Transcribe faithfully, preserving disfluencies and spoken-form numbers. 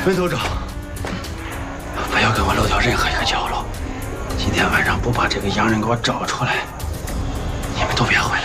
分头找，不要给我漏掉任何一个角落。今天晚上不把这个洋人给我找出来，你们都别回来。